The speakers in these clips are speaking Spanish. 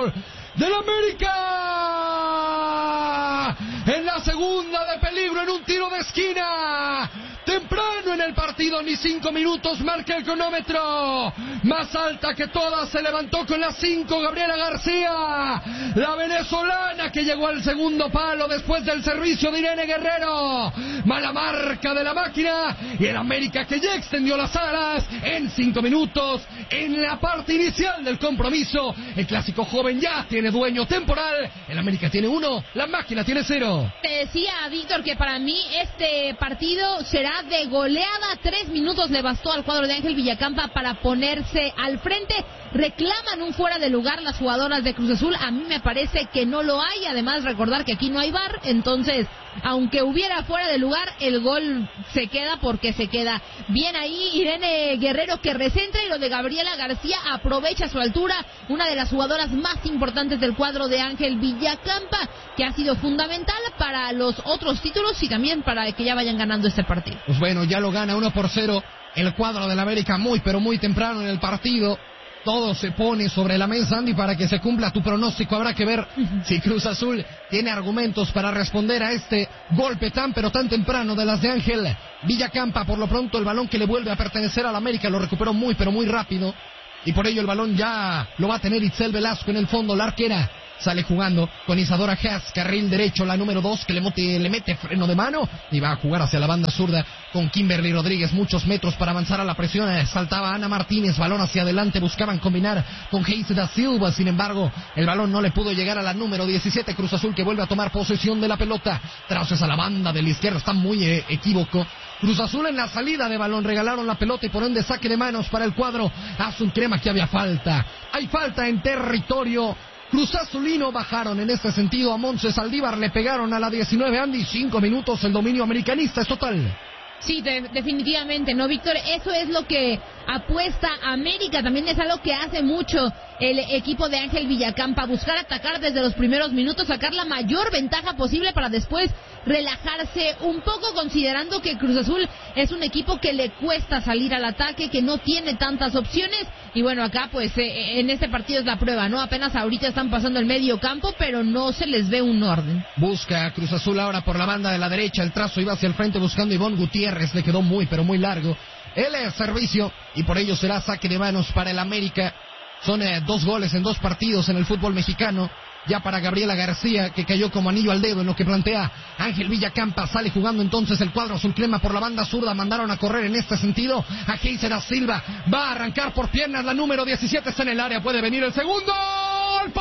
gol del América. En la segunda de peligro, en un tiro de esquina. Temprano en el partido, ni 5 minutos, marca el cronómetro. Más alta que todas, se levantó con las 5 Gabriela García, la venezolana que llegó al segundo palo después del servicio de Irene Guerrero. Mala marca de la máquina y el América que ya extendió las alas en 5 minutos. En la parte inicial del compromiso, el clásico joven ya tiene dueño temporal. El América tiene 1, la máquina tiene 0. Te decía, Víctor, que para mí este partido será de goleada. 3 minutos le bastó al cuadro de Ángel Villacampa para ponerse al frente. Reclaman un fuera de lugar las jugadoras de Cruz Azul. A mí me parece que no lo hay. Además, recordar que aquí no hay VAR. Entonces, aunque hubiera fuera de lugar, el gol se queda porque se queda. Bien ahí Irene Guerrero, que recentra, y lo de Gabriela García aprovecha su altura. Una de las jugadoras más importantes del cuadro de Ángel Villacampa, que ha sido fundamental para los otros títulos y también para que ya vayan ganando este partido. Pues bueno, ya lo gana 1-0 el cuadro del América muy pero muy temprano en el partido. Todo se pone sobre la mesa, Andy, para que se cumpla tu pronóstico. Habrá que ver si Cruz Azul tiene argumentos para responder a este golpe tan pero tan temprano de las de Ángel Villacampa. Por lo pronto, el balón que le vuelve a pertenecer al América lo recuperó muy pero muy rápido, y por ello el balón ya lo va a tener Itzel Velasco en el fondo. La arquera sale jugando con Isadora Haas, carril derecho, la número 2, que le mete freno de mano y va a jugar hacia la banda zurda con Kimberly Rodríguez. Muchos metros para avanzar a la presión. Saltaba Ana Martínez, balón hacia adelante, buscaban combinar con Geise da Silva. Sin embargo, el balón no le pudo llegar a la número 17. Cruz Azul, que vuelve a tomar posesión de la pelota. Traces a la banda de la izquierda, está muy equívoco Cruz Azul en la salida de balón. Regalaron la pelota y por ende saque de manos para el cuadro Azul Crema. Que había falta, hay falta en territorio Cruz Azulino. Bajaron en este sentido a Montse Saldívar, le pegaron a la 19, Andy. 5 minutos, el dominio americanista es total. Sí, definitivamente, ¿no, Víctor? Eso es lo que apuesta América. También es algo que hace mucho el equipo de Ángel Villacampa. Buscar atacar desde los primeros minutos, sacar la mayor ventaja posible para después relajarse un poco, considerando que Cruz Azul es un equipo que le cuesta salir al ataque, que no tiene tantas opciones. Y bueno, acá pues en este partido es la prueba, ¿no? Apenas ahorita están pasando el medio campo, pero no se les ve un orden. Busca Cruz Azul ahora por la banda de la derecha. El trazo iba hacia el frente buscando Ivonne Gutiérrez. Le quedó muy pero muy largo el servicio y por ello será saque de manos para el América. Son 2 goles en 2 partidos en el fútbol mexicano. Ya para Gabriela García, que cayó como anillo al dedo en lo que plantea Ángel Villacampa. Sale jugando entonces el cuadro azul crema por la banda zurda. Mandaron a correr en este sentido a Geise da Silva. Va a arrancar por piernas, la número 17 está en el área. Puede venir el segundo. ¡El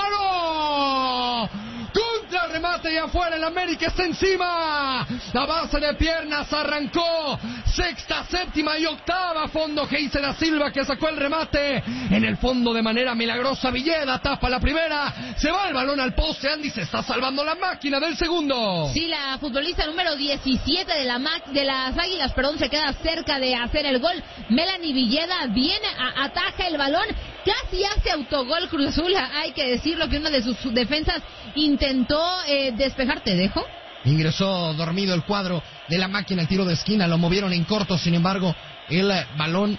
palo! Contra remate y afuera, el América está encima. La base de piernas arrancó. 6ª, 7ª y 8ª fondo. Geise da Silva, que sacó el remate en el fondo de manera milagrosa. Villeda tapa la primera. Se va el balón al poste. Andy, se está salvando la máquina del segundo. Sí, la futbolista número 17 de las Águilas, se queda cerca de hacer el gol. Melanie Villeda viene, ataja el balón. Casi hace autogol Cruz Azul. Hay que decirlo, que una de sus defensas intentó despejar. ¿Te dejo? Ingresó dormido el cuadro de la máquina. El tiro de esquina lo movieron en corto. Sin embargo, el balón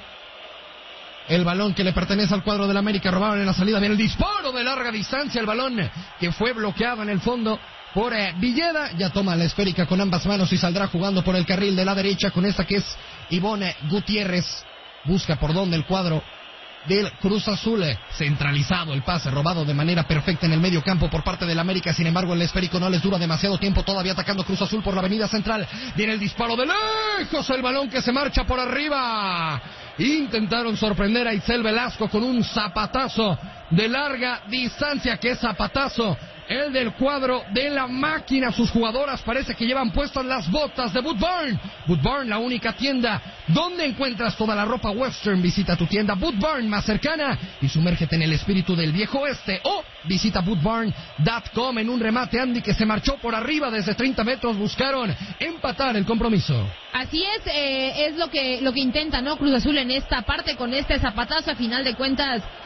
que le pertenece al cuadro del América, robaron en la salida. Viene el disparo de larga distancia. El balón que fue bloqueado en el fondo por Villeda. Ya toma la esférica con ambas manos y saldrá jugando por el carril de la derecha con esta que es Ivonne Gutiérrez. Busca por donde el cuadro del Cruz Azul. Centralizado el pase, robado de manera perfecta en el medio campo por parte del América. Sin embargo, el esférico no les dura demasiado tiempo. Todavía atacando Cruz Azul por la avenida central. Viene el disparo de lejos, el balón que se marcha por arriba. Intentaron sorprender a Itzel Velasco con un zapatazo de larga distancia. ¿Qué zapatazo? El del cuadro de la máquina. Sus jugadoras parece que llevan puestas las botas de Boot Barn. Boot Barn, la única tienda donde encuentras toda la ropa western. Visita tu tienda Boot Barn más cercana y sumérgete en el espíritu del viejo oeste. O visita bootbarn.com. En un remate, Andy, que se marchó por arriba desde 30 metros. Buscaron empatar el compromiso. Así es lo que intenta, ¿no? Cruz Azul en esta parte con este zapatazo. A final de cuentas,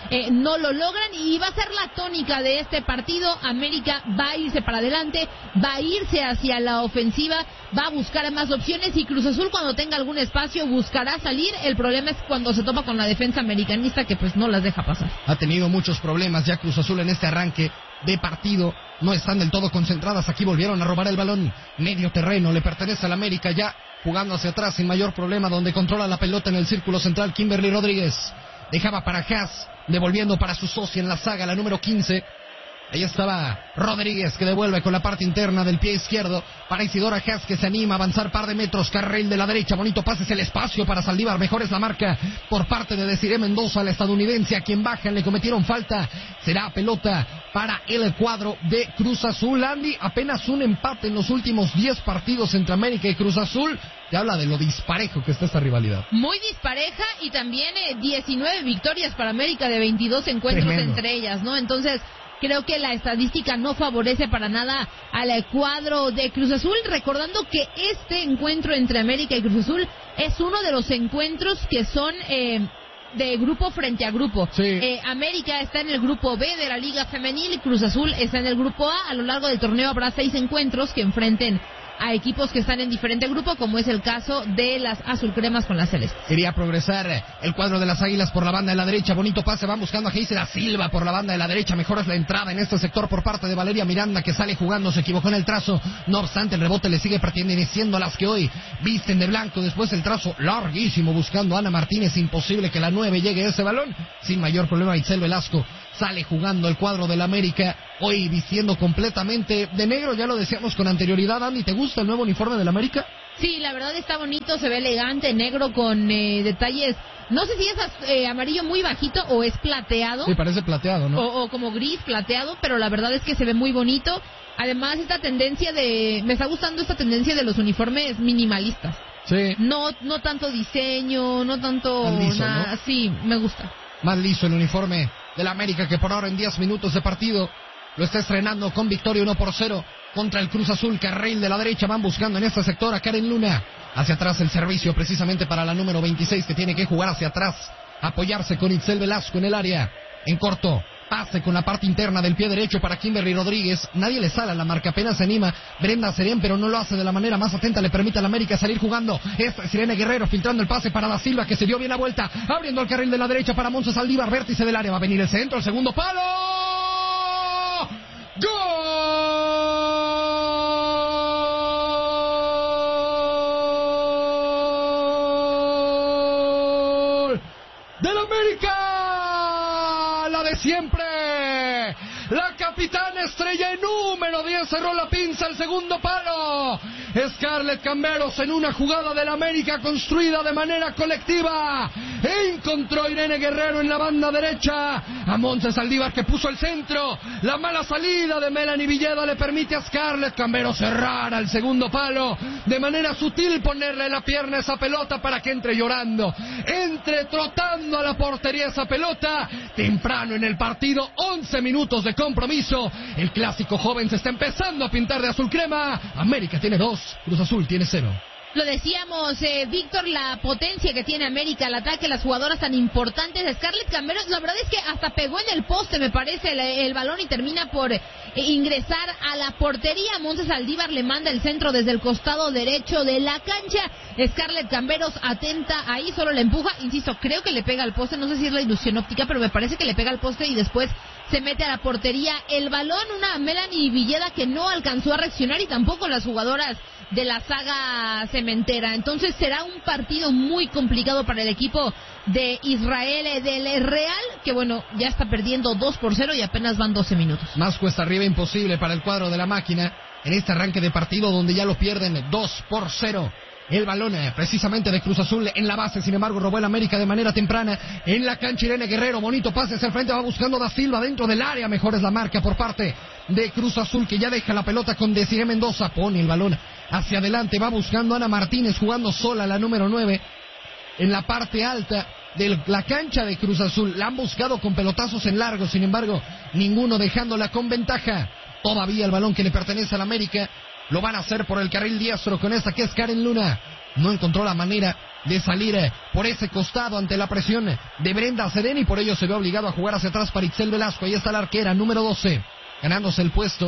no lo logran y va a ser la tónica de este partido. América va a irse para adelante, va a irse hacia la ofensiva, va a buscar más opciones y Cruz Azul cuando tenga algún espacio buscará salir. El problema es cuando se topa con la defensa americanista que pues no las deja pasar. Ha tenido muchos problemas ya Cruz Azul en este arranque de partido, no están del todo concentradas, aquí volvieron a robar el balón, medio terreno, le pertenece al América ya jugando hacia atrás sin mayor problema, donde controla la pelota en el círculo central Kimberly Rodríguez, dejaba para Haas, devolviendo para su socia en la saga, la número 15, ahí estaba Rodríguez que devuelve con la parte interna del pie izquierdo para Isidora Haas que se anima a avanzar par de metros, carril de la derecha, bonito pase, es el espacio para Saldívar, mejor es la marca por parte de Desiree Mendoza, la estadounidense a quien bajan, le cometieron falta, será pelota para el cuadro de Cruz Azul. Andy, apenas un empate en los últimos 10 partidos entre América y Cruz Azul, te habla de lo disparejo que está esta rivalidad. Muy dispareja y también 19 victorias para América de 22 encuentros Tremendo. Entre ellas, ¿no? Entonces creo que la estadística no favorece para nada al cuadro de Cruz Azul, recordando que este encuentro entre América y Cruz Azul es uno de los encuentros que son de grupo frente a grupo. Sí. América está en el grupo B de la Liga Femenil y Cruz Azul está en el grupo A. A lo largo del torneo habrá 6 encuentros que enfrenten a equipos que están en diferente grupo, como es el caso de las azulcremas con las celestes. Quería progresar el cuadro de las Águilas por la banda de la derecha, bonito pase, van buscando a Geise da Silva por la banda de la derecha, mejor es la entrada en este sector por parte de Valeria Miranda, que sale jugando, se equivocó en el trazo, no obstante el rebote le sigue perteneciendo a las que hoy visten de blanco, después el trazo larguísimo buscando a Ana Martínez, imposible que la 9 llegue a ese balón, sin mayor problema Itzel Velasco. Sale jugando el cuadro del América, hoy vistiendo completamente de negro, ya lo decíamos con anterioridad. Andy, ¿te gusta el nuevo uniforme del América? Sí, la verdad está bonito, se ve elegante, negro con detalles, no sé si es amarillo muy bajito o es plateado. Sí, parece plateado, ¿no? O como gris, plateado, pero la verdad es que se ve muy bonito. Además, me está gustando esta tendencia de los uniformes minimalistas. Sí. No tanto diseño, no tanto liso, nada, ¿no? Sí, me gusta. Más liso el uniforme del América, que por ahora en 10 minutos de partido lo está estrenando con victoria 1-0 contra el Cruz Azul. Carril de la derecha, van buscando en este sector a Karen Luna, hacia atrás el servicio precisamente para la número 26 que tiene que jugar hacia atrás, apoyarse con Itzel Velasco en el área, en corto pase con la parte interna del pie derecho para Kimberly Rodríguez, nadie le sale a la marca, apenas se anima Brenda Serén, pero no lo hace de la manera más atenta, le permite al América salir jugando. Esta es Irene Guerrero filtrando el pase para Da Silva, que se dio bien la vuelta, abriendo el carril de la derecha para Monse Saldívar, vértice del área, va a venir el centro, el segundo palo, ¡gol del América! La de siempre, la capitana estrella y número 10 cerró la pinza, el segundo palo. Scarlett Camberos en una jugada del América construida de manera colectiva. Encontró a Irene Guerrero en la banda derecha a Monse Saldívar, que puso el centro. La mala salida de Melanie Villeda le permite a Scarlett Camberos cerrar al segundo palo. De manera sutil ponerle la pierna a esa pelota para que entre llorando. Entre trotando a la portería esa pelota. Temprano en el partido, 11 minutos de compromiso. El clásico joven se está empezando a pintar de azul crema. América tiene 2, Cruz Azul tiene 0. Lo decíamos, Víctor, la potencia que tiene América al ataque, las jugadoras tan importantes. Scarlett Camberos, la verdad es que hasta pegó en el poste, me parece, el balón y termina por ingresar a la portería. Monse Saldívar le manda el centro desde el costado derecho de la cancha. Scarlett Camberos atenta ahí, solo le empuja. Insisto, creo que le pega al poste, no sé si es la ilusión óptica, pero me parece que le pega al poste y después se mete a la portería. El balón, una Melanie Villeda que no alcanzó a reaccionar y tampoco las jugadoras de la saga cementera. Entonces será un partido muy complicado para el equipo de Israel del Real, que bueno, ya está perdiendo 2-0 y apenas van 12 minutos. Más cuesta arriba imposible para el cuadro de la máquina en este arranque de partido donde ya lo pierden 2-0. El balón precisamente de Cruz Azul en la base, sin embargo robó el América de manera temprana en la cancha. Irene Guerrero, bonito pase hacia el frente, va buscando Da Silva dentro del área, mejor es la marca por parte de Cruz Azul, que ya deja la pelota con Desiree Mendoza, pone el balón hacia adelante, va buscando a Ana Martínez jugando sola, la número 9 en la parte alta de la cancha de Cruz Azul. La han buscado con pelotazos en largo, sin embargo ninguno dejándola con ventaja. Todavía el balón que le pertenece al América lo van a hacer por el carril diestro con esta que es Karen Luna. No encontró la manera de salir por ese costado ante la presión de Brenda Serena, y por ello se ve obligado a jugar hacia atrás para Itzel Velasco. Ahí está la arquera, número 12, ganándose el puesto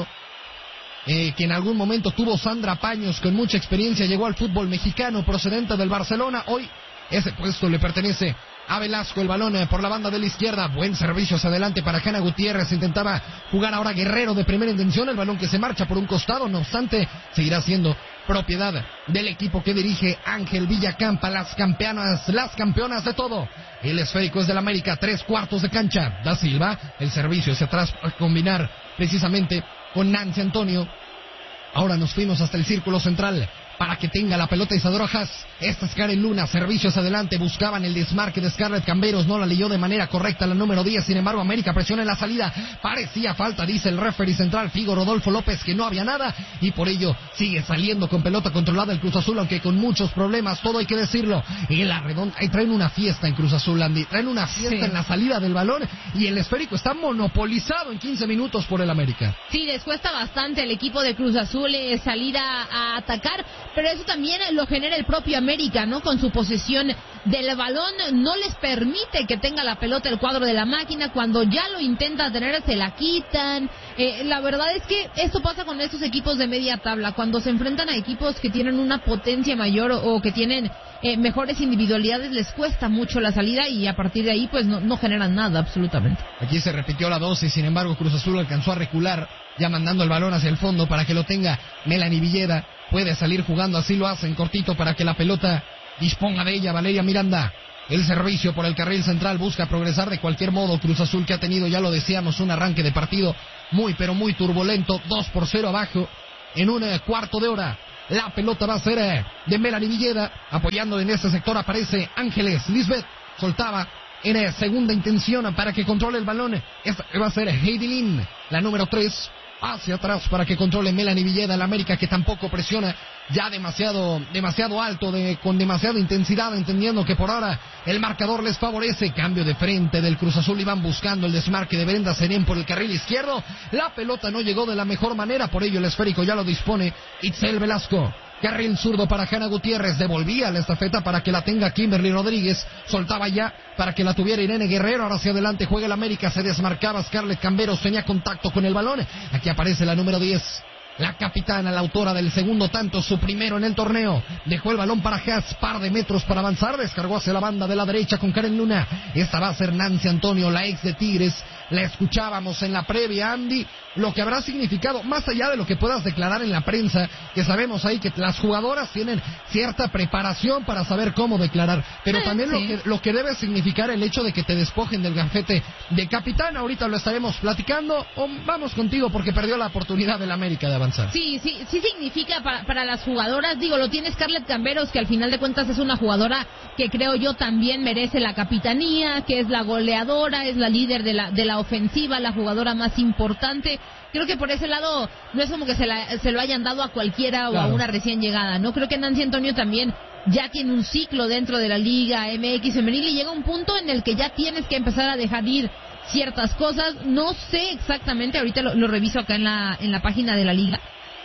que en algún momento tuvo Sandra Paños, con mucha experiencia, llegó al fútbol mexicano procedente del Barcelona. Hoy ese puesto le pertenece a Velasco. El balón por la banda de la izquierda, buen servicio hacia adelante para Hanna Gutiérrez. Intentaba jugar ahora Guerrero de primera intención, el balón que se marcha por un costado, no obstante seguirá siendo propiedad del equipo que dirige Ángel Villacampa. Las campeonas de todo. El esférico es del América, 3/4 de cancha. Da Silva, el servicio hacia atrás para combinar precisamente con Nancy Antonio. Ahora nos fuimos hasta el círculo central para que tenga la pelota Isadora Haas. Esta es Karen Luna, servicios adelante, buscaban el desmarque de Scarlett Camberos, no la leyó de manera correcta la número 10, sin embargo América presiona en la salida, parecía falta, dice el referee central Figo Rodolfo López que no había nada, y por ello sigue saliendo con pelota controlada el Cruz Azul, aunque con muchos problemas, todo hay que decirlo. Y la redonda, ahí traen una fiesta en Cruz Azul, Andy, traen una fiesta en la salida del balón, y el esférico está monopolizado en 15 minutos por el América. Sí, les cuesta bastante al equipo de Cruz Azul salir a atacar, pero eso también lo genera el propio América, ¿no? Con su posesión del balón, no les permite que tenga la pelota el cuadro de la máquina. Cuando ya lo intenta tener, se la quitan. La verdad es que esto pasa con estos equipos de media tabla. Cuando se enfrentan a equipos que tienen una potencia mayor o que tienen mejores individualidades, les cuesta mucho la salida y a partir de ahí pues no generan nada absolutamente. Aquí se repitió la dosis, sin embargo Cruz Azul alcanzó a recular, ya mandando el balón hacia el fondo para que lo tenga Melanie Villeda. Puede salir jugando, así lo hacen cortito para que la pelota disponga de ella Valeria Miranda. El servicio por el carril central, busca progresar de cualquier modo Cruz Azul, que ha tenido, ya lo decíamos, un arranque de partido muy pero muy turbulento, 2-0 abajo en un cuarto de hora. La pelota va a ser de Melanie Villeda, apoyando en este sector aparece Ángeles Lisbeth, soltaba en segunda intención para que controle el balón. Esta va a ser Heidi Lin, la número 3, hacia atrás para que controle Melanie Villeda. El América que tampoco presiona ya demasiado alto, con demasiada intensidad, entendiendo que por ahora el marcador les favorece. Cambio de frente del Cruz Azul y van buscando el desmarque de Brenda Serén por el carril izquierdo. La pelota no llegó de la mejor manera, por ello el esférico ya lo dispone Itzel Velasco. Carril zurdo para Hanna Gutiérrez, devolvía la estafeta para que la tenga Kimberly Rodríguez, soltaba ya para que la tuviera Irene Guerrero. Ahora hacia adelante juega el América, se desmarcaba Scarlett Camberos, tenía contacto con el balón. Aquí aparece la número 10, la capitana, la autora del segundo tanto, su primero en el torneo. Dejó el balón para Haas, par de metros para avanzar, descargó hacia la banda de la derecha con Karen Luna. Esta va a ser Nancy Antonio, la ex de Tigres. La escuchábamos en la previa, Andy, lo que habrá significado, más allá de lo que puedas declarar en la prensa, que sabemos ahí que las jugadoras tienen cierta preparación para saber cómo declarar, pero también lo que debe significar el hecho de que te despojen del gafete de capitán. Ahorita lo estaremos platicando, vamos contigo porque perdió la oportunidad del América de avanzar. Sí significa para las jugadoras, digo, lo tiene Scarlett Camberos, que al final de cuentas es una jugadora que creo yo también merece la capitanía, que es la goleadora, es la líder de la ofensiva, la jugadora más importante. Creo que por ese lado no es como que se lo hayan dado a cualquiera, claro, o a una recién llegada, ¿no? Creo que Nancy Antonio también ya tiene un ciclo dentro de la Liga MX femenil y llega un punto en el que ya tienes que empezar a dejar ir ciertas cosas. No sé exactamente, ahorita lo reviso acá en la página de la Liga,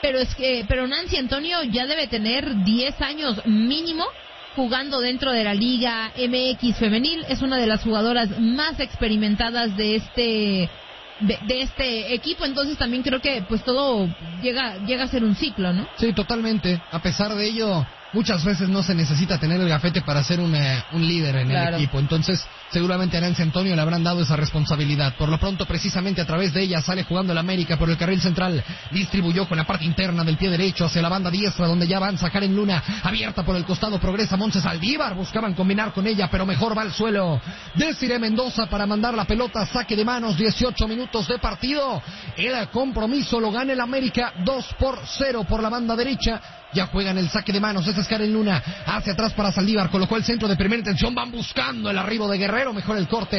pero Nancy Antonio ya debe tener 10 años mínimo jugando dentro de la Liga MX femenil. Es una de las jugadoras más experimentadas de este equipo, entonces también creo que pues todo llega a ser un ciclo, ¿no? Sí, totalmente. A pesar de ello, muchas veces no se necesita tener el gafete para ser un líder en el equipo. Entonces, seguramente a Nancy Antonio le habrán dado esa responsabilidad. Por lo pronto, precisamente a través de ella sale jugando el América por el carril central. Distribuyó con la parte interna del pie derecho hacia la banda diestra, donde ya avanza Karen Luna. Abierta por el costado, progresa Montse Saldívar. Buscaban combinar con ella, pero mejor va al suelo Desiree Mendoza para mandar la pelota. Saque de manos, 18 minutos de partido. El compromiso lo gana el América 2-0 por la banda derecha. Ya juegan el saque de manos, esa es Karen Luna, hacia atrás para Saldívar, colocó el centro de primera intención, van buscando el arribo de Guerrero, mejor el corte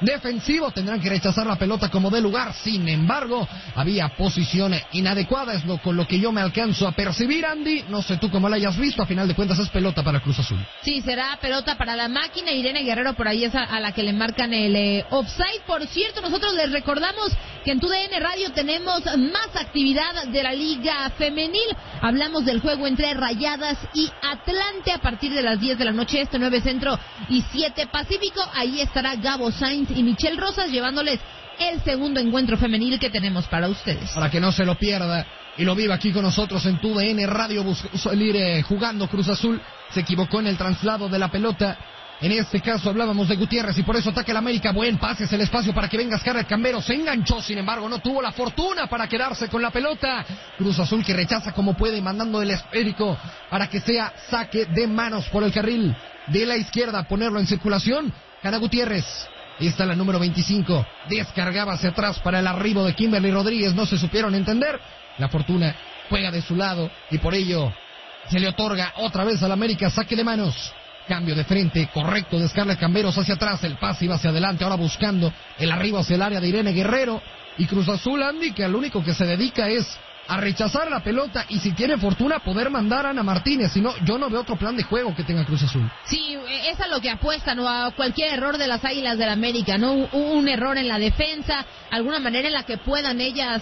defensivo, tendrán que rechazar la pelota como de lugar. Sin embargo, había posición inadecuada, es con lo que yo me alcanzo a percibir, Andy. No sé tú cómo la hayas visto, a final de cuentas es pelota para Cruz Azul. Sí, será pelota para la máquina. Irene Guerrero por ahí es a la que le marcan el offside. Por cierto, nosotros les recordamos que en TUDN Radio tenemos más actividad de la Liga Femenil. Hablamos del juego entre Rayadas y Atlante a partir de las 10 de la noche, 9 Centro y 7 Pacífico. Ahí estará Gabo Sainz y Michelle Rosas llevándoles el segundo encuentro femenil que tenemos para ustedes. Para que no se lo pierda y lo viva aquí con nosotros en TUDN Radio. Buscó salir jugando Cruz Azul, se equivocó en el traslado de la pelota. En este caso hablábamos de Gutiérrez y por eso ataca el América. Buen pase, es el espacio para que venga Scarlett Cambero. Se enganchó, sin embargo, no tuvo la fortuna para quedarse con la pelota. Cruz Azul que rechaza como puede, mandando el esférico para que sea saque de manos por el carril de la izquierda. Ponerlo en circulación. Gana Gutiérrez. Ahí está la número 25. Descargaba hacia atrás para el arribo de Kimberly Rodríguez. No se supieron entender. La fortuna juega de su lado y por ello se le otorga otra vez al América saque de manos. Cambio de frente, correcto de Scarlett Camberos hacia atrás, el pase iba hacia adelante, ahora buscando el arribo hacia el área de Irene Guerrero. Y Cruz Azul, Andy, que al único que se dedica es a rechazar la pelota y si tiene fortuna poder mandar a Ana Martínez. Si no, yo no veo otro plan de juego que tenga Cruz Azul. Sí, es a lo que apuestan, ¿no? A cualquier error de las Águilas del América, ¿no? Un error en la defensa, alguna manera en la que puedan ellas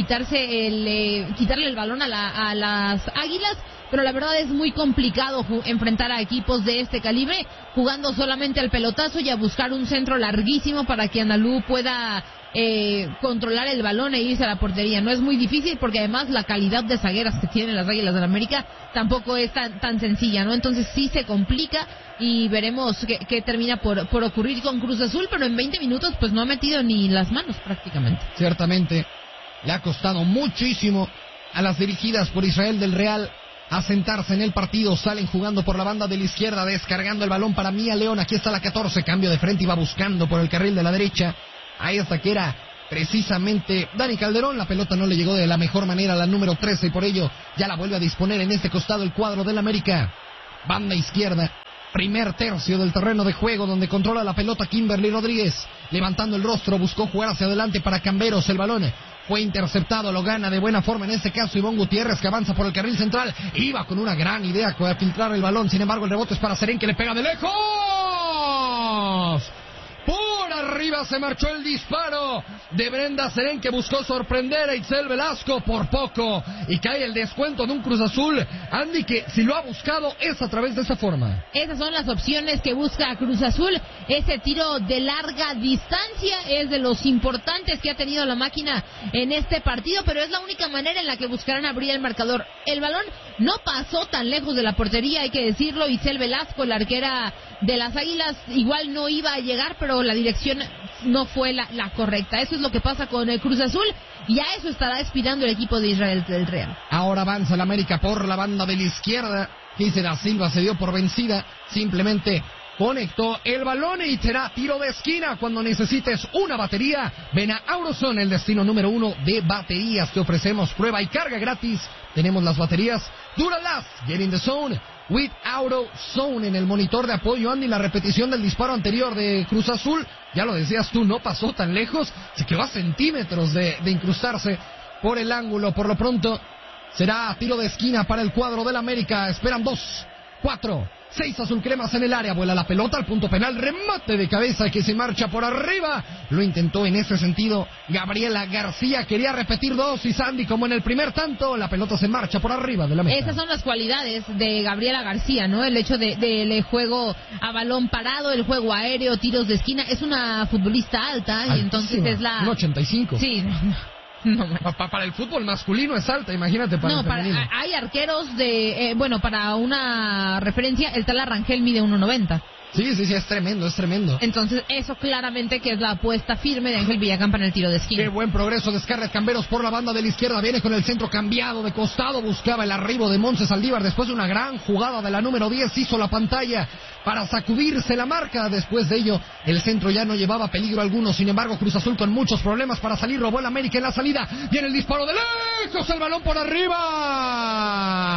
quitarle el balón a las Águilas. Pero la verdad es muy complicado enfrentar a equipos de este calibre, jugando solamente al pelotazo y a buscar un centro larguísimo para que Analú pueda controlar el balón e irse a la portería. No es muy difícil porque además la calidad de zagueras que tienen las Águilas del América tampoco es tan sencilla, ¿no? Entonces sí se complica y veremos qué termina por ocurrir con Cruz Azul, pero en 20 minutos pues no ha metido ni las manos prácticamente. Ciertamente le ha costado muchísimo a las dirigidas por Israel del Real asentarse en el partido. Salen jugando por la banda de la izquierda, descargando el balón para Mía León. Aquí está la 14, cambio de frente y va buscando por el carril de la derecha. Ahí hasta que era precisamente Dani Calderón. La pelota no le llegó de la mejor manera a la número 13 y por ello ya la vuelve a disponer en este costado el cuadro del América. Banda izquierda, primer tercio del terreno de juego donde controla la pelota Kimberly Rodríguez. Levantando el rostro, buscó jugar hacia adelante para Camberos. El balón fue interceptado, lo gana de buena forma en este caso Ivonne Gutiérrez, que avanza por el carril central. Iba con una gran idea para filtrar el balón, sin embargo el rebote es para Serén, que le pega de lejos. Por arriba se marchó el disparo de Brenda Serén, que buscó sorprender a Itzel Velasco por poco. Y cae el descuento de un Cruz Azul, Andy, que si lo ha buscado es a través de esa forma. Esas son las opciones que busca Cruz Azul. Ese tiro de larga distancia es de los importantes que ha tenido la máquina en este partido, pero es la única manera en la que buscarán abrir el marcador. El balón no pasó tan lejos de la portería, hay que decirlo. Itzel Velasco, la arquera de las Águilas, igual no iba a llegar, pero la dirección no fue la correcta. Eso es lo que pasa con el Cruz Azul y a eso estará aspirando el equipo de Israel del Real. Ahora avanza el América por la banda de la izquierda. Quise da Silva se dio por vencida, simplemente conectó el balón y será tiro de esquina. Cuando necesites una batería, ven a Auroson, el destino número 1 de baterías. Te ofrecemos prueba y carga gratis. Tenemos las baterías Duralast, Get in the Zone with Auroson. En el monitor de apoyo, Andy, la repetición del disparo anterior de Cruz Azul, ya lo decías tú, no pasó tan lejos, se quedó a centímetros de incrustarse por el ángulo. Por lo pronto será tiro de esquina para el cuadro del América. Esperan 2, 4, 6 azulcremas en el área. Vuela la pelota al punto penal, remate de cabeza que se marcha por arriba. Lo intentó en ese sentido Gabriela García, quería repetir 2 y Sandy como en el primer tanto. La pelota se marcha por arriba de la meta. Esas son las cualidades de Gabriela García, ¿no? El hecho del juego a balón parado, el juego aéreo, tiros de esquina. Es una futbolista alta y entonces es la... Un 85. Sí. No, para el fútbol masculino es alta, imagínate para el femenino. Hay arqueros de... para una referencia, el tal Rangel mide 1.90. Sí, es tremendo. Entonces, eso claramente que es la apuesta firme de Ángel Villacampa en el tiro de esquina. Qué buen progreso de Scarlett Camberos por la banda de la izquierda. Viene con el centro cambiado de costado. Buscaba el arribo de Montse Saldívar. Después de una gran jugada de la número 10, hizo la pantalla para sacudirse la marca. Después de ello, el centro ya no llevaba peligro alguno. Sin embargo, Cruz Azul con muchos problemas para salir. Robó el América en la salida. Viene el disparo de lejos. El balón por arriba.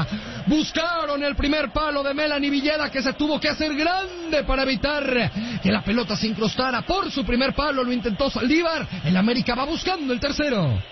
Buscaron el primer palo de Melanie Villeda, que se tuvo que hacer grande para evitar que la pelota se incrustara por su primer palo. Lo intentó Saldívar. El América va buscando el tercero.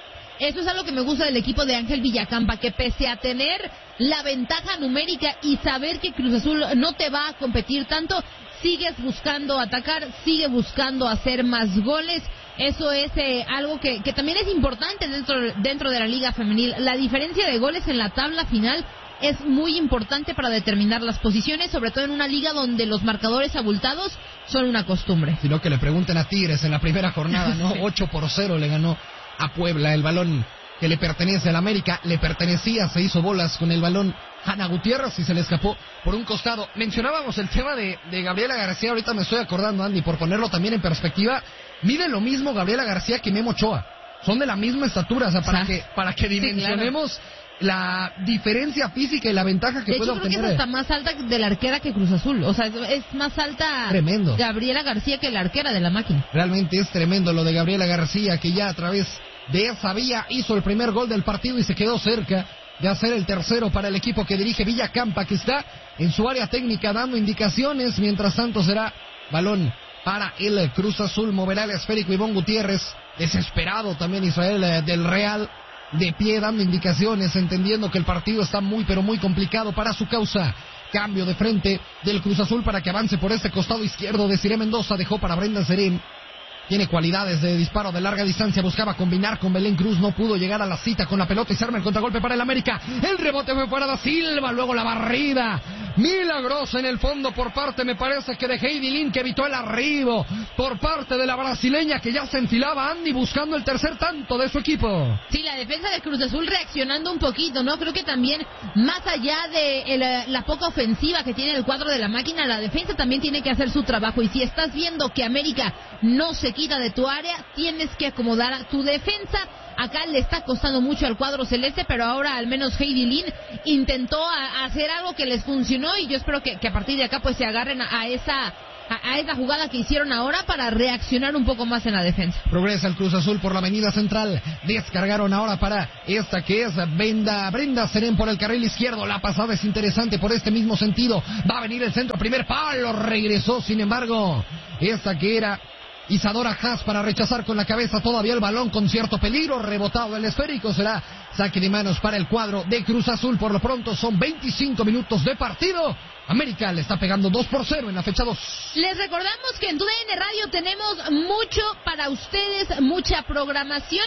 Eso es algo que me gusta del equipo de Ángel Villacampa, que pese a tener la ventaja numérica y saber que Cruz Azul no te va a competir tanto, sigues buscando atacar, sigue buscando hacer más goles. Eso es algo que también es importante dentro de la Liga Femenil. La diferencia de goles en la tabla final es muy importante para determinar las posiciones, sobre todo en una liga donde los marcadores abultados son una costumbre. Sino que le pregunten a Tigres en la primera jornada, ¿no? 8-0 le ganó a Puebla. El balón que le pertenece al América, le pertenecía, se hizo bolas con el balón Hanna Gutiérrez y se le escapó por un costado. Mencionábamos el tema de Gabriela García, ahorita me estoy acordando, Andy, por ponerlo también en perspectiva. Mide lo mismo Gabriela García que Memo Ochoa. Son de la misma estatura, o sea, para que dimensionemos, sí, claro, la diferencia física y la ventaja que puede obtener. De hecho, creo que es hasta más alta de la arquera que Cruz Azul. O sea, es más alta. Tremendo. Gabriela García que la arquera de la Máquina. Realmente es tremendo lo de Gabriela García, que ya a través de esa vía hizo el primer gol del partido y se quedó cerca de hacer el tercero para el equipo que dirige Villacampa, que está en su área técnica dando indicaciones. Mientras tanto será balón para el Cruz Azul. Moverá el esférico Ivonne Gutiérrez. Desesperado también Israel del Real, de pie dando indicaciones, entendiendo que el partido está muy pero muy complicado para su causa. Cambio de frente del Cruz Azul para que avance por este costado izquierdo. Desiree Mendoza dejó para Brenda Serén. Tiene cualidades de disparo de larga distancia, buscaba combinar con Belén Cruz, no pudo llegar a la cita con la pelota y se arma el contragolpe para el América. El rebote fue fuera da Silva, luego la barrida milagrosa en el fondo por parte, me parece que de Heidi Lin, que evitó el arribo por parte de la brasileña, que ya se enfilaba, Andy, buscando el tercer tanto de su equipo. Sí, la defensa de Cruz Azul reaccionando un poquito, ¿no? Creo que también, más allá de la poca ofensiva que tiene el cuadro de la Máquina, la defensa también tiene que hacer su trabajo, y si estás viendo que América no se quita de tu área, tienes que acomodar a tu defensa. Acá le está costando mucho al cuadro celeste, pero ahora al menos Heidi Lin intentó hacer algo que les funcionó, y yo espero que a partir de acá pues se agarren a esa jugada que hicieron ahora para reaccionar un poco más en la defensa. Progresa el Cruz Azul por la avenida central. Descargaron ahora para esta que es Brenda Serén por el carril izquierdo. La pasada es interesante por este mismo sentido. Va a venir el centro, primer palo, regresó, sin embargo, esta que era Isadora Haas para rechazar con la cabeza todavía el balón con cierto peligro, rebotado el esférico, será saque de manos para el cuadro de Cruz Azul. Por lo pronto son 25 minutos de partido. América le está pegando 2-0 en la fecha 2. Les recordamos que en TUDN Radio tenemos mucho para ustedes, mucha programación.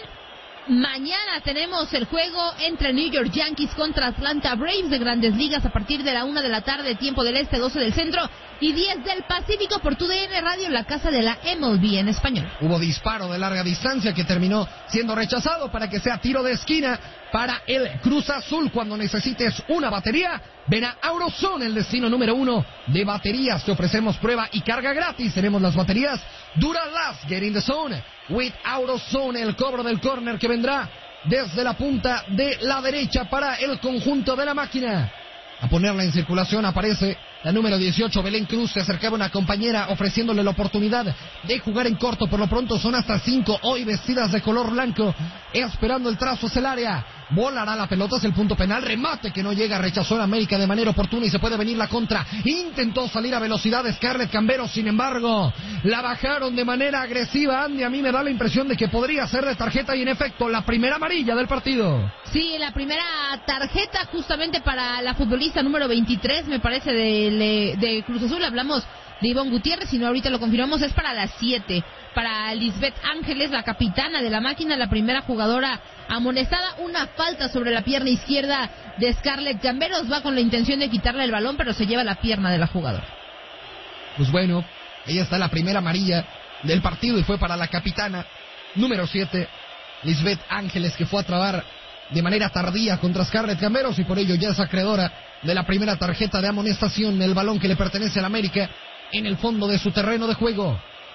Mañana tenemos el juego entre New York Yankees contra Atlanta Braves de Grandes Ligas a partir de la 1 de la tarde, tiempo del este, 12 del centro y 10 del Pacífico por TUDN Radio, la casa de la MLB en español. Hubo disparo de larga distancia que terminó siendo rechazado para que sea tiro de esquina para el Cruz Azul. Cuando necesites una batería, ven a AutoZone, el destino número 1 de baterías. Te ofrecemos prueba y carga gratis. Tenemos las baterías Duralast. Get in the zone with AutoZone. El cobro del córner que vendrá desde la punta de la derecha para el conjunto de la Máquina. A ponerla en circulación aparece la número 18, Belén Cruz. Se acercaba una compañera ofreciéndole la oportunidad de jugar en corto. Por lo pronto son hasta 5 hoy vestidas de color blanco, esperando el trazo hacia el área. Volará la pelota hacia el punto penal. Remate que no llega, rechazó en América de manera oportuna y se puede venir la contra. Intentó salir a velocidad Scarlett Cambero, sin embargo la bajaron de manera agresiva. Andy, a mí me da la impresión de que podría ser de tarjeta y en efecto la primera amarilla del partido. Sí, la primera tarjeta justamente para la futbolista número 23, me parece, de Cruz Azul. Hablamos de Ivonne Gutiérrez, si no ahorita lo confirmamos, es para las 7. Para Lisbeth Ángeles, la capitana de la Máquina, la primera jugadora amonestada. Una falta sobre la pierna izquierda de Scarlett Camberos. Va con la intención de quitarle el balón, pero se lleva la pierna de la jugadora. Pues bueno, ahí está la primera amarilla del partido y fue para la capitana número 7, Lisbeth Ángeles, que fue a trabar de manera tardía contra Scarlett Camberos y por ello ya es acreedora de la primera tarjeta de amonestación. El balón que le pertenece al América en el fondo de su terreno de juego.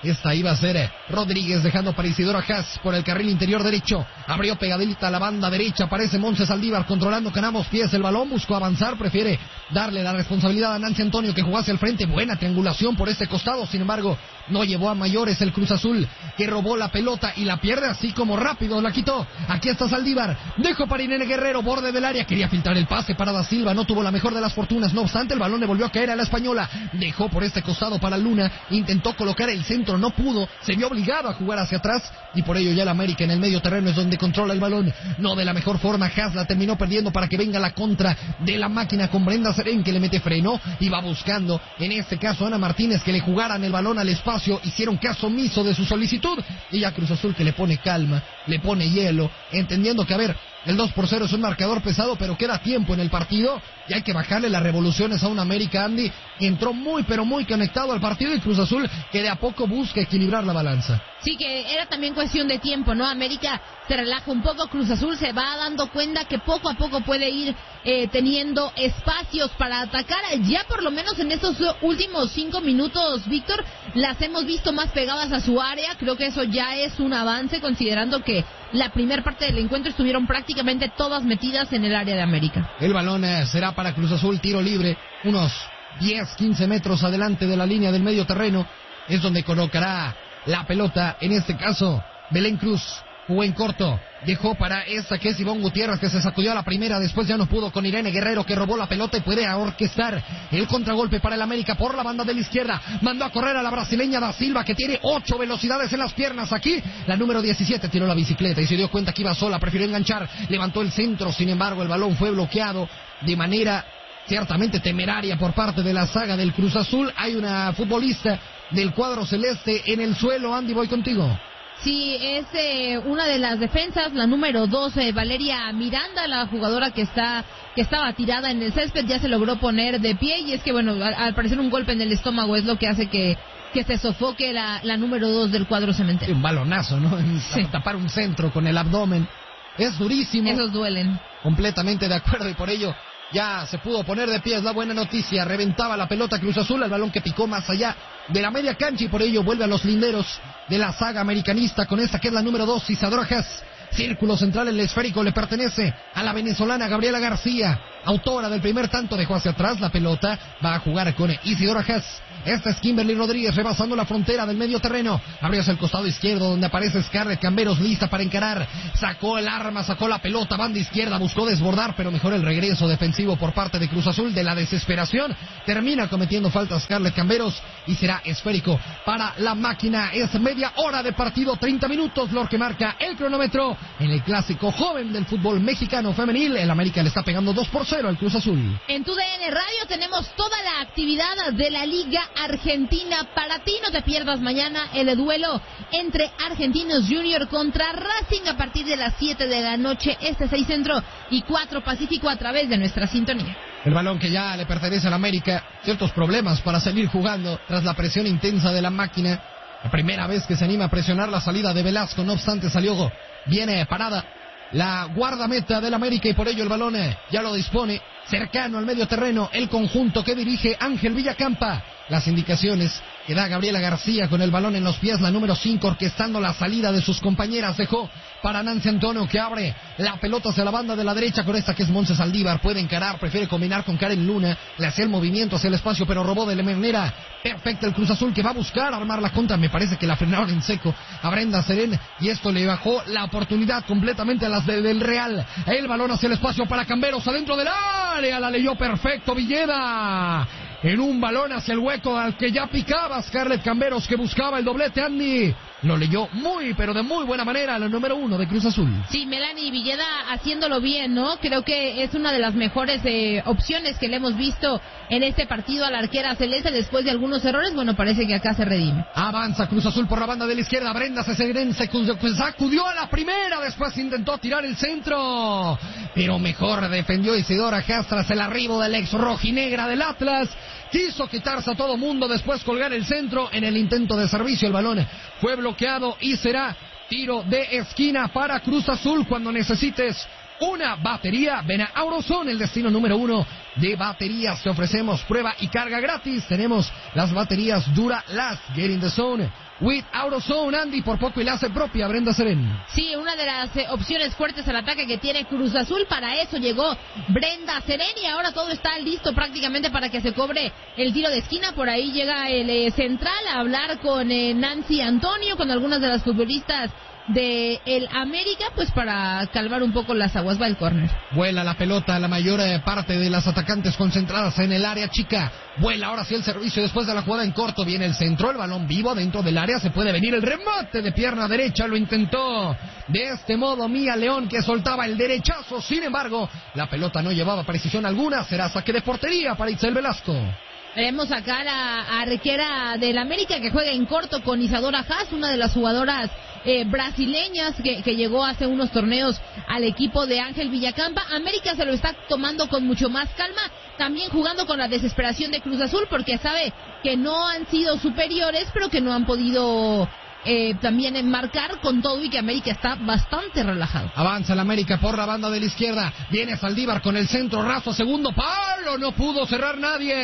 Esta iba a ser Rodríguez, dejando para Isidoro Haas por el carril interior derecho. Abrió pegadita a la banda derecha. Aparece Montse Saldívar controlando con ambos pies el balón. Buscó avanzar. Prefiere darle la responsabilidad a Nancy Antonio, que jugó hacia el frente. Buena triangulación por este costado. Sin embargo, no llevó a mayores el Cruz Azul, que robó la pelota y la pierde así como rápido. La quitó. Aquí está Saldívar. Dejó para Irene Guerrero. Borde del área. Quería filtrar el pase para Da Silva. No tuvo la mejor de las fortunas. No obstante, el balón le volvió a caer a la española. Dejó por este costado para Luna. Intentó colocar el centro. No pudo. Se vio obligado a jugar hacia atrás. Y por ello ya el América en el medio terreno es donde controla el balón. No de la mejor forma. Haas la terminó perdiendo para que venga la contra de la máquina con Brenda Serén, que le mete freno. Y va buscando, en este caso, Ana Martínez, que le jugaran el balón al espacio. Hicieron caso omiso de su solicitud. Y ya Cruz Azul, que le pone calma, le pone hielo, entendiendo que, a ver, el 2-0 es un marcador pesado, pero queda tiempo en el partido y hay que bajarle las revoluciones a un América, Andy. Entró muy, pero muy conectado al partido, y Cruz Azul, que de a poco busca equilibrar la balanza. Sí, que era también cuestión de tiempo, ¿no? América se relaja un poco, Cruz Azul se va dando cuenta que poco a poco puede ir teniendo espacios para atacar. Ya por lo menos en estos últimos 5 minutos, Víctor, las hemos visto más pegadas a su área. Creo que eso ya es un avance, considerando que la primera parte del encuentro estuvieron prácticamente todas metidas en el área de América. El balón será para Cruz Azul, tiro libre, unos 10-15 metros adelante de la línea del medio terreno. Es donde colocará la pelota, en este caso Belén Cruz. Jugó en corto, dejó para esta que es Ivonne Gutiérrez, que se sacudió a la primera, después ya no pudo con Irene Guerrero, que robó la pelota y puede orquestar el contragolpe para el América por la banda de la izquierda. Mandó a correr a la brasileña Da Silva, que tiene 8 velocidades en las piernas. Aquí la número 17 tiró la bicicleta y se dio cuenta que iba sola, prefirió enganchar, levantó el centro, sin embargo el balón fue bloqueado de manera ciertamente temeraria por parte de la saga del Cruz Azul. Hay una futbolista del cuadro celeste en el suelo. Andy, voy contigo. Sí, es una de las defensas, la número 12, Valeria Miranda, la jugadora que estaba tirada en el césped. Ya se logró poner de pie, y es que, bueno, al parecer un golpe en el estómago es lo que hace que se sofoque la número 2 del cuadro cementero. Un balonazo, ¿no? Sí. Tapar un centro con el abdomen es durísimo. Esos duelen. Completamente de acuerdo, y por ello ya se pudo poner de pie. Es la buena noticia. Reventaba la pelota Cruz Azul, el balón que picó más allá de la media cancha, y por ello vuelve a los linderos de la saga americanista con esta que es la número 2, Isadora Haas. Círculo central, el esférico le pertenece a la venezolana Gabriela García, autora del primer tanto. Dejó hacia atrás la pelota, va a jugar con Isidora Haas. Esta es Kimberly Rodríguez rebasando la frontera del medio terreno. Abrió hacia el costado izquierdo, donde aparece Scarlett Camberos, lista para encarar. Sacó el arma, sacó la pelota, banda izquierda, buscó desbordar, pero mejor el regreso defensivo por parte de Cruz Azul. De la desesperación termina cometiendo falta Scarlett Camberos y será esférico para la máquina. Es media hora de partido, 30 minutos, lo que marca el cronómetro en el clásico joven del fútbol mexicano femenil. El América le está pegando 2-0 al Cruz Azul. En TUDN Radio tenemos toda la actividad de la Liga Argentina para ti. No te pierdas mañana el duelo entre Argentinos Junior contra Racing a partir de las 7 de la noche, 6 Centro y 4 Pacífico, a través de nuestra sintonía. El balón que ya le pertenece al América, ciertos problemas para seguir jugando tras la presión intensa de la máquina. La primera vez que se anima a presionar la salida de Velasco, no obstante salió bien parada la guardameta del América, y por ello el balón ya lo dispone cercano al medio terreno el conjunto que dirige Ángel Villacampa. Las indicaciones que da Gabriela García con el balón en los pies, la número 5, orquestando la salida de sus compañeras. Dejó para Nancy Antonio, que abre la pelota hacia la banda de la derecha con esta que es Montse Saldívar. Puede encarar, prefiere combinar con Karen Luna, le hace el movimiento hacia el espacio, pero robó de la manera perfecta el Cruz Azul, que va a buscar armar la contra. Me parece que la frenaron en seco a Brenda Serén, y esto le bajó la oportunidad completamente a las del Real. El balón hacia el espacio para Camberos, adentro del área, la leyó perfecto Villeda. En un balón hacia el hueco al que ya picaba Scarlett Camberos, que buscaba el doblete. Andy lo leyó muy, pero de muy buena manera, la número 1 de Cruz Azul. Sí, Melanie Villeda haciéndolo bien, ¿no? Creo que es una de las mejores opciones que le hemos visto en este partido a la arquera celeste después de algunos errores. Bueno, parece que acá se redime. Avanza Cruz Azul por la banda de la izquierda. Brenda Serén se sacudió a la primera, después intentó tirar el centro, pero mejor defendió Isidora Haas tras el arribo del ex rojinegra del Atlas. Quiso quitarse a todo mundo, después colgar el centro. En el intento de servicio el balón fue bloqueado y será tiro de esquina para Cruz Azul. Cuando necesites una batería, ven a Auroson, el destino número 1 de baterías. Te ofrecemos prueba y carga gratis. Tenemos las baterías Dura Last, Get in the Zone, with out of zone, Andy, por poco y la hace propia Brenda Serén. Sí, una de las opciones fuertes al ataque que tiene Cruz Azul, para eso llegó Brenda Serén y ahora todo está listo prácticamente para que se cobre el tiro de esquina. Por ahí llega el central a hablar con Nancy Antonio, con algunas de las futbolistas de el América, pues para calmar un poco las aguas. Va el córner. Vuela la pelota, la mayor parte de las atacantes concentradas en el área chica. Vuela ahora sí el servicio después de la jugada en corto. Viene el centro, el balón vivo dentro del área. Se puede venir el remate de pierna derecha. Lo intentó de este modo Mía León, que soltaba el derechazo. Sin embargo, la pelota no llevaba precisión alguna. Será saque de portería para Itzel Velasco. Veremos acá la arquera del América que juega en corto con Isadora Haas, una de las jugadoras brasileñas que llegó hace unos torneos al equipo de Ángel Villacampa. América se lo está tomando con mucho más calma, también jugando con la desesperación de Cruz Azul, porque sabe que no han sido superiores, pero que no han podido también enmarcar con todo y que América está bastante relajado. Avanza el América por la banda de la izquierda. Viene Saldívar con el centro raso, segundo palo. No pudo cerrar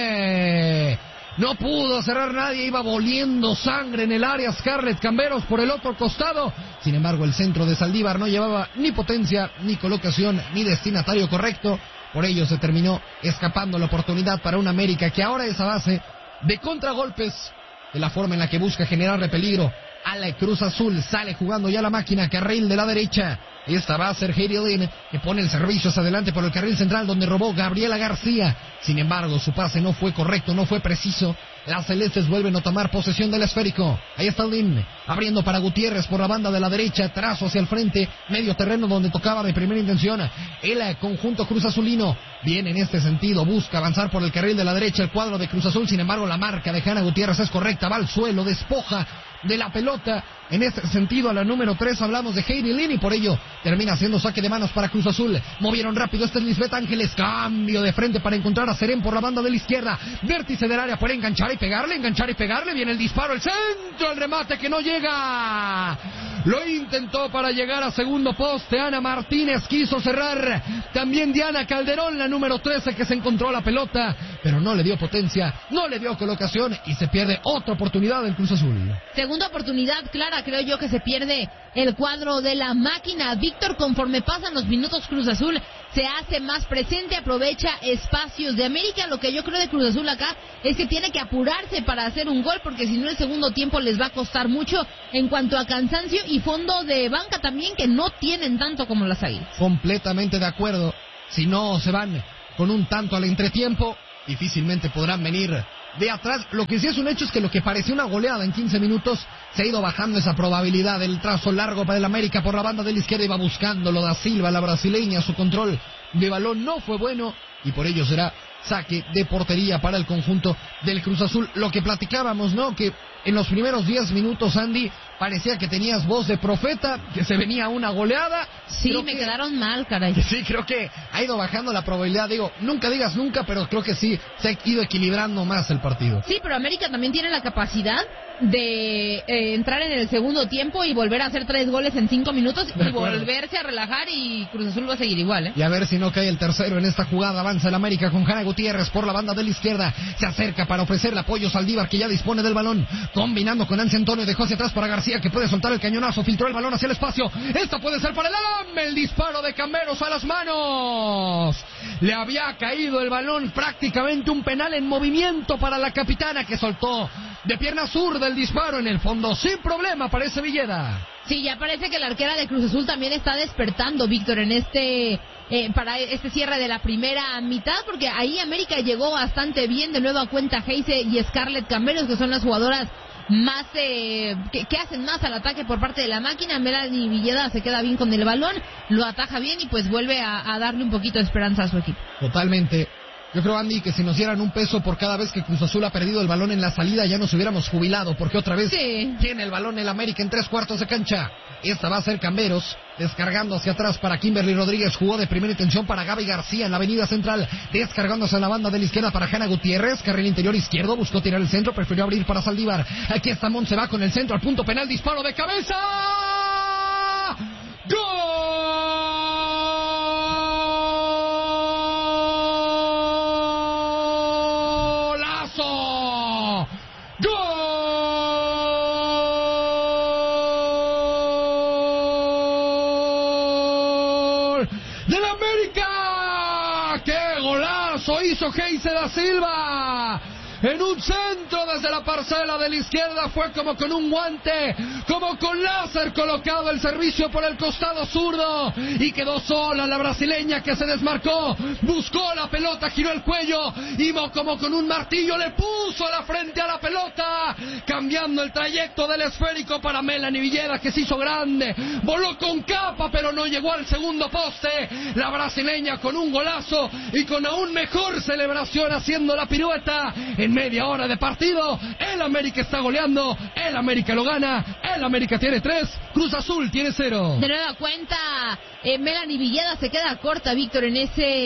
nadie. No pudo cerrar nadie. Iba volviendo sangre en el área Scarlett Camberos por el otro costado. Sin embargo, el centro de Saldívar no llevaba ni potencia, ni colocación, ni destinatario correcto. Por ello se terminó escapando la oportunidad para un América que ahora es a base de contragolpes, de la forma en la que busca generarle peligro a la Cruz Azul. Sale jugando ya la máquina, carril de la derecha. Esta va a ser Heidi Lynn, que pone el servicio hacia adelante por el carril central, donde robó Gabriela García. Sin embargo, su pase no fue correcto, no fue preciso. Las celestes vuelven a tomar posesión del esférico. Ahí está Lynn, abriendo para Gutiérrez por la banda de la derecha, trazo hacia el frente, medio terreno donde tocaba de primera intención. El conjunto Cruz Azulino viene en este sentido, busca avanzar por el carril de la derecha el cuadro de Cruz Azul. Sin embargo, la marca de Hanna Gutiérrez es correcta, va al suelo, despoja de la pelota. En este sentido, a la número 3 hablamos de Heidi Lynn y por ello termina siendo saque de manos para Cruz Azul. Movieron rápido, este es Lisbeth Ángeles, cambio de frente para encontrar a Serén por la banda de la izquierda. Vértice del área, puede enganchar y pegarle, viene el disparo, el centro, el remate que no llega. Lo intentó para llegar a segundo poste, Ana Martínez quiso cerrar, también Diana Calderón, la número 13, que se encontró la pelota, pero no le dio potencia, no le dio colocación y se pierde otra oportunidad del Cruz Azul. Segunda oportunidad clara, creo yo, que se pierde el cuadro de la máquina. Víctor, conforme pasan los minutos, Cruz Azul se hace más presente, aprovecha espacios de América. Lo que yo creo de Cruz Azul acá es que tiene que apurarse para hacer un gol, porque si no el segundo tiempo les va a costar mucho en cuanto a cansancio y fondo de banca también, que no tienen tanto como las Águilas. Completamente de acuerdo. Si no se van con un tanto al entretiempo, difícilmente podrán venir de atrás. Lo que sí es un hecho es que lo que parecía una goleada en 15 minutos se ha ido bajando esa probabilidad. El trazo largo para el América por la banda de la izquierda, iba buscándolo da Silva, la brasileña. Su control de balón no fue bueno y por ello será saque de portería para el conjunto del Cruz Azul. Lo que platicábamos, ¿no? Que en los primeros 10 minutos, Andy, parecía que tenías voz de profeta, que se venía una goleada. Sí, me quedaron mal, caray. Sí, creo que ha ido bajando la probabilidad. Digo, nunca digas nunca, pero creo que sí se ha ido equilibrando más el partido. Sí, pero América también tiene la capacidad de entrar en el segundo tiempo y volver a hacer 3 goles en 5 minutos y volverse a relajar, y Cruz Azul va a seguir igual, ¿eh? Y a ver si no cae el tercero en esta jugada. Avanza el América con Hanna Gutiérrez por la banda de la izquierda. Se acerca para ofrecerle apoyo Saldívar, que ya dispone del balón. Combinando con Nancy Antonio, dejó hacia atrás para García, que puede soltar el cañonazo. Filtró el balón hacia el espacio. Esta puede ser para el alambre. El disparo de Camberos a las manos. Le había caído el balón, prácticamente un penal en movimiento para la capitana, que soltó de pierna zurda el disparo en el fondo. Sin problema, parece Villeda. Sí, ya parece que la arquera de Cruz Azul también está despertando, Víctor, en para este cierre de la primera mitad, porque ahí América llegó bastante bien. De nueva cuenta Heise y Scarlett Camberos, que son las jugadoras más que hacen más al ataque por parte de la máquina. Melanie Villeda se queda bien con el balón, lo ataja bien y pues vuelve a darle un poquito de esperanza a su equipo. Totalmente. Yo creo, Andy, que si nos dieran un peso por cada vez que Cruz Azul ha perdido el balón en la salida, ya nos hubiéramos jubilado, porque otra vez tiene el balón el América en 3/4 de cancha. Esta va a ser Camberos, descargando hacia atrás para Kimberly Rodríguez. Jugó de primera intención para Gaby García en la avenida central, descargándose en la banda de la izquierda para Hanna Gutiérrez. Carril interior izquierdo, buscó tirar el centro, prefirió abrir para Saldívar. Aquí está se va con el centro al punto penal, disparo de cabeza. ¡Gol! ¡Qué golazo hizo Geise da Silva! En un centro desde la parcela de la izquierda, fue como con un guante, como con láser colocado el servicio por el costado zurdo, y quedó sola la brasileña, que se desmarcó, buscó la pelota, giró el cuello y como con un martillo le puso a la frente a la pelota, cambiando el trayecto del esférico para Melanie Villeda, que se hizo grande, voló con capa pero no llegó al segundo poste. La brasileña con un golazo y con aún mejor celebración, haciendo la pirueta. En media hora de partido, el América está goleando, el América lo gana, el América tiene 3, Cruz Azul tiene 0. De nueva cuenta, Melanie Villeda se queda corta, Víctor, en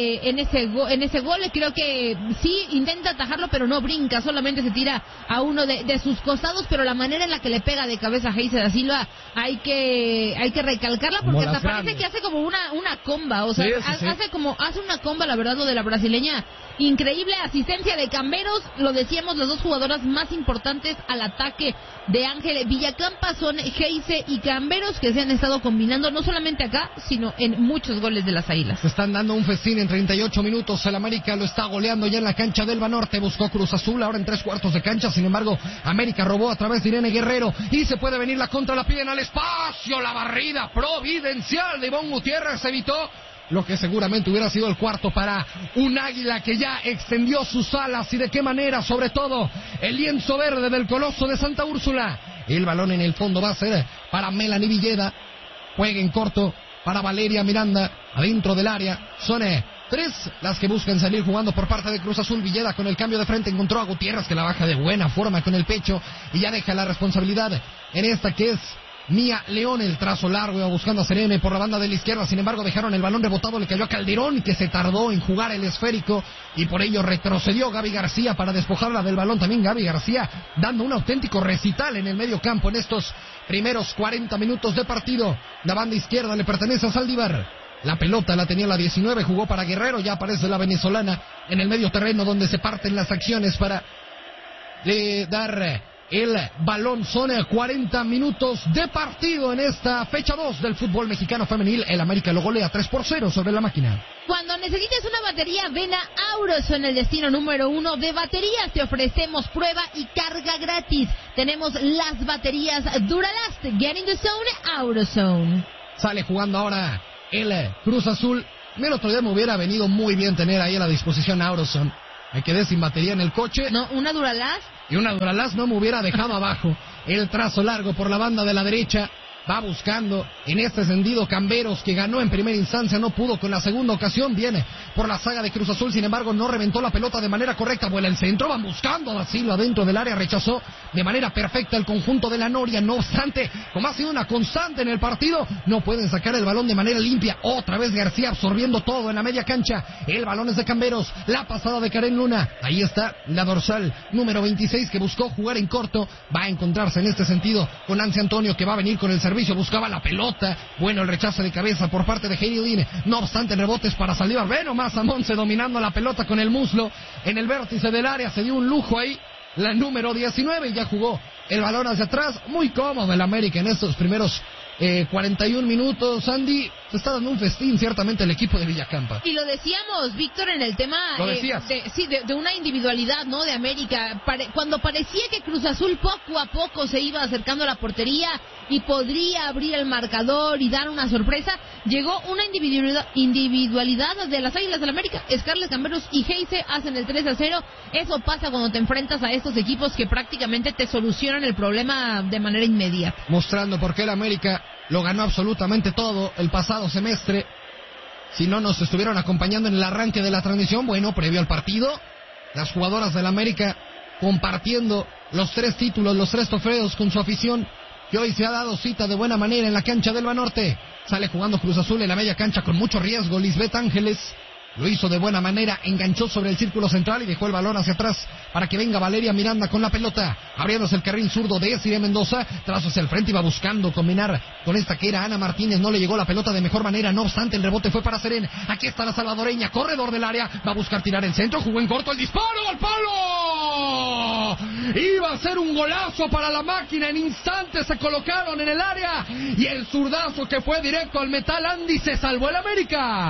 ese gol. Creo que sí intenta atajarlo, pero no brinca, solamente se tira a uno de sus costados, pero la manera en la que le pega de cabeza a Geise da Silva hay que recalcarla, porque hasta parece que hace como una comba, o sea, sí. hace una comba, la verdad, lo de la brasileña. Increíble asistencia de Camberos, lo decíamos, las dos jugadoras más importantes al ataque de Ángel Villacampa son Geise y Camberos, que se han estado combinando no solamente acá, sino en muchos goles de las Águilas. Se están dando un festín en 38 minutos, el América lo está goleando ya en la cancha del Banorte, buscó Cruz Azul ahora en 3/4 de cancha, sin embargo, América robó a través de Irene Guerrero, y se puede venir la contra, la piden al espacio, la barrida providencial de Ivonne Gutiérrez evitó lo que seguramente hubiera sido el cuarto para un águila que ya extendió sus alas, y de qué manera, sobre todo el lienzo verde del Coloso de Santa Úrsula. El balón en el fondo va a ser para Melanie Villeda, juega en corto para Valeria Miranda, adentro del área. Son 3 las que buscan salir jugando por parte de Cruz Azul. Villeda con el cambio de frente encontró a Gutiérrez, que la baja de buena forma con el pecho, y ya deja la responsabilidad en esta que es Mía León. El trazo largo, iba buscando a Serene por la banda de la izquierda, sin embargo dejaron el balón rebotado, le cayó a Calderón, que se tardó en jugar el esférico, y por ello retrocedió Gaby García para despojarla del balón. También Gaby García dando un auténtico recital en el medio campo en estos primeros 40 minutos de partido. La banda izquierda le pertenece a Saldívar, la pelota la tenía la 19, jugó para Guerrero, ya aparece la venezolana en el medio terreno, donde se parten las acciones para dar el balón. Son 40 minutos de partido en esta fecha 2 del fútbol mexicano femenil. El América lo golea 3-0 sobre la máquina. Cuando necesites una batería, ven a Auroson, el destino número 1 de baterías. Te ofrecemos prueba y carga gratis. Tenemos las baterías Duralast. Get in the zone, Auroson. Sale jugando ahora el Cruz Azul. El otro día me hubiera venido muy bien tener ahí a la disposición a Auroson. Me quedé sin batería en el coche. No, una Duralast. Y una Duralast no me hubiera dejado abajo. El trazo largo por la banda de la derecha. Va buscando en este sentido Camberos, que ganó en primera instancia, no pudo con la segunda ocasión. Viene por la saga de Cruz Azul, sin embargo no reventó la pelota de manera correcta. Vuela el centro, van buscando a Da Silva dentro del área, rechazó de manera perfecta el conjunto de la Noria. No obstante, como ha sido una constante en el partido, no pueden sacar el balón de manera limpia. Otra vez García absorbiendo todo en la media cancha. El balón es de Camberos, la pasada de Karen Luna. Ahí está la dorsal número 26, que buscó jugar en corto. Va a encontrarse en este sentido con Nancy Antonio, que va a venir con el servicio. Buscaba la pelota, bueno el rechazo de cabeza por parte de Heidi Odine, no obstante el rebote es para Saldívar. Ve nomás a Monse dominando la pelota con el muslo en el vértice del área, se dio un lujo ahí la número 19 y ya jugó el balón hacia atrás. Muy cómodo el América en estos primeros 41 minutos. Andy, se está dando un festín ciertamente el equipo de Villacampa. Y lo decíamos, Víctor, en el tema de una individualidad, ¿no?, de América. Cuando parecía que Cruz Azul poco a poco se iba acercando a la portería y podría abrir el marcador y dar una sorpresa, llegó una individualidad de las Águilas del América. Scarlett Camberos y Geise hacen el 3-0. Eso pasa cuando te enfrentas a estos equipos que prácticamente te solucionan el problema de manera inmediata. Mostrando por qué el América lo ganó absolutamente todo el pasado semestre. Si no nos estuvieron acompañando en el arranque de la transmisión, bueno, previo al partido, las jugadoras del América compartiendo los 3 títulos, los 3 trofeos con su afición, que hoy se ha dado cita de buena manera en la cancha del Banorte. Sale jugando Cruz Azul en la media cancha con mucho riesgo. Lisbeth Ángeles lo hizo de buena manera, enganchó sobre el círculo central y dejó el balón hacia atrás para que venga Valeria Miranda con la pelota, abriéndose el carril zurdo de Esiré Mendoza, trazo hacia el frente, iba buscando combinar con esta que era Ana Martínez, no le llegó la pelota de mejor manera, no obstante el rebote fue para Serén. Aquí está la salvadoreña, corredor del área, va a buscar tirar el centro, jugó en corto, el disparo al palo, iba a ser un golazo para la máquina, en instantes se colocaron en el área y el zurdazo que fue directo al metal. Andy, se salvó el América.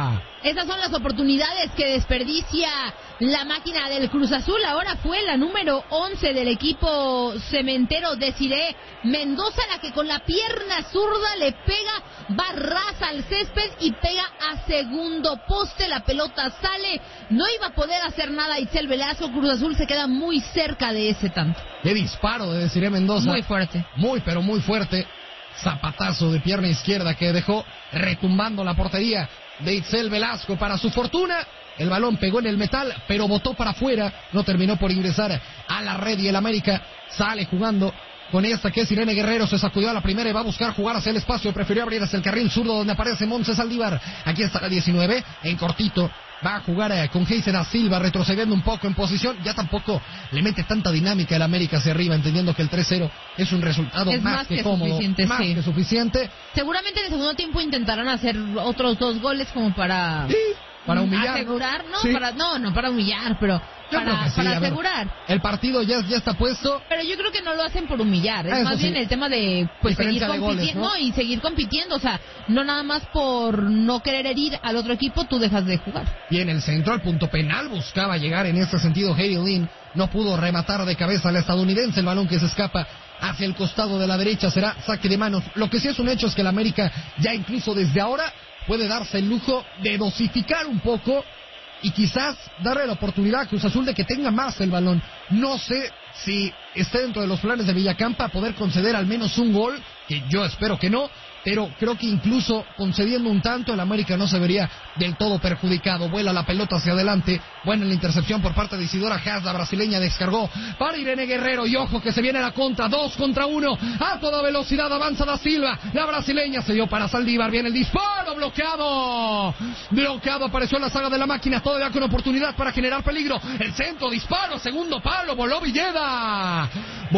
Esas son las oportunidades que desperdicia la máquina del Cruz Azul. Ahora fue la número 11 del equipo cementero, Desiree Mendoza, la que con la pierna zurda le pega, va ras al césped y pega a segundo poste. La pelota sale, no iba a poder hacer nada Itzel Velasco. Cruz Azul se queda muy cerca de ese tanto. Qué disparo de Desiree Mendoza. Muy fuerte. Muy, pero muy fuerte. Zapatazo de pierna izquierda que dejó retumbando la portería de Itzel Velasco. Para su fortuna, el balón pegó en el metal, pero botó para afuera, no terminó por ingresar a la red, y el América sale jugando con esta que es Irene Guerrero. Se sacudió a la primera y va a buscar jugar hacia el espacio, prefirió abrir hacia el carril zurdo donde aparece Montse Saldívar. Aquí está la 19, en cortito va a jugar con Geise da Silva, retrocediendo un poco en posición. Ya tampoco le mete tanta dinámica el América hacia arriba, entendiendo que el 3-0 es un resultado más que cómodo, más que suficiente. Seguramente en el segundo tiempo intentarán hacer otros 2 goles como para... Sí, para humillar. Asegurar, ¿no? Sí. No para humillar, pero para asegurar. El partido ya está puesto. Pero yo creo que no lo hacen por humillar, es más bien el tema de seguir compitiendo, ¿no? Y seguir compitiendo, o sea, no nada más por no querer herir al otro equipo, tú dejas de jugar. Y en el centro, al punto penal, buscaba llegar en este sentido Heidi Lynn, no pudo rematar de cabeza al estadounidense, el balón que se escapa hacia el costado de la derecha será saque de manos. Lo que sí es un hecho es que el América ya incluso desde ahora puede darse el lujo de dosificar un poco y quizás darle la oportunidad a Cruz Azul de que tenga más el balón. No sé si esté dentro de los planes de Villacampa poder conceder al menos un gol, que yo espero que no, pero creo que incluso concediendo un tanto el América no se vería del todo perjudicado. Vuela la pelota hacia adelante, buena la intercepción por parte de Isidora Haas, la brasileña descargó para Irene Guerrero, y ojo que se viene la contra, 2 contra 1, a toda velocidad avanza da Silva, la brasileña se dio para Saldívar, viene el disparo, bloqueado, apareció en la saga de la máquina, todavía con oportunidad para generar peligro, el centro, disparo, segundo palo, voló Villeda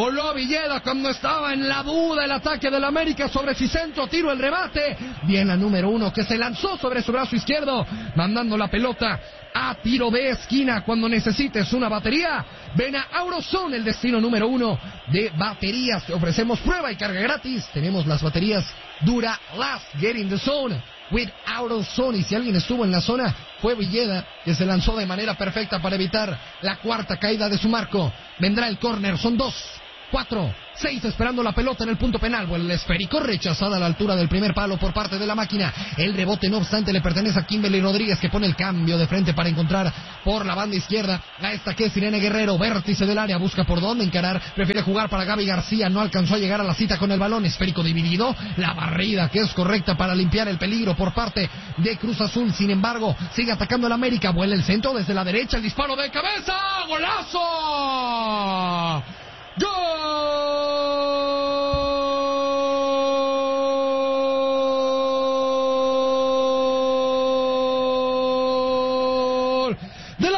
cuando estaba en la duda el ataque del América sobre si centro, tiro, el remate, bien la número 1 que se lanzó sobre su brazo izquierdo, mandando la pelota a tiro de esquina. Cuando necesites una batería, ven a Auroson, el destino número 1 de baterías. Te ofrecemos prueba y carga gratis. Tenemos las baterías Dura Last, Get in the Zone with Auroson. Y si alguien estuvo en la zona, fue Villeda, que se lanzó de manera perfecta para evitar la cuarta caída de su marco. Vendrá el córner, son 2, 4, 6 esperando la pelota en el punto penal. El esférico rechazada a la altura del primer palo por parte de la máquina. El rebote, no obstante, le pertenece a Kimberly Rodríguez, que pone el cambio de frente para encontrar por la banda izquierda a esta que es Irene Guerrero. Vértice del área, busca por dónde encarar, prefiere jugar para Gaby García, no alcanzó a llegar a la cita con el balón. Esférico dividido, la barrida que es correcta para limpiar el peligro por parte de Cruz Azul. Sin embargo, sigue atacando el América, vuela el centro desde la derecha, el disparo de cabeza, ¡golazo! ¡Gol del